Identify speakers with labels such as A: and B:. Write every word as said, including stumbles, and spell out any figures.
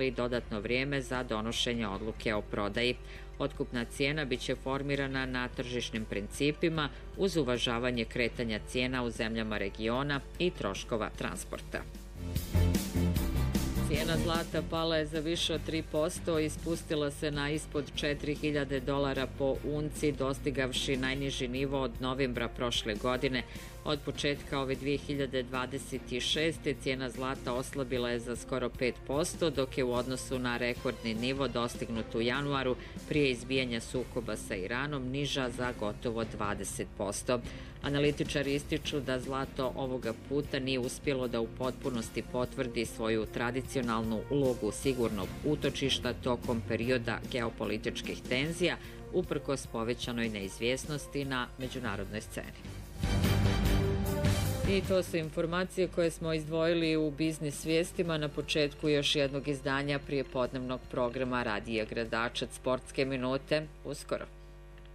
A: postoji dodatno vrijeme za donošenje odluke o prodaji. Otkupna cijena biće formirana na tržišnim principima uz uvažavanje kretanja cijena u zemljama regiona i troškova transporta. Cijena zlata pala je za više od tri posto i spustila se na ispod četiri hiljade dolara po unci, dostigavši najniži nivo od novembra prošle godine. Od početka ove dvije hiljade dvadeset šeste. cijena zlata oslabila je za skoro pet posto, dok je u odnosu na rekordni nivo dostignut u januaru prije izbijanja sukoba sa Iranom niža za gotovo dvadeset posto. Analitičari ističu da zlato ovoga puta nije uspjelo da u potpunosti potvrdi svoju tradicionalnu ulogu sigurnog utočišta tokom perioda geopolitičkih tenzija, uprkos povećanoj neizvjesnosti na međunarodnoj sceni. I to su informacije koje smo izdvojili u Biznis vijestima na početku još jednog izdanja prije podnevnog programa Radija Gradačac. Sportske minute uskoro.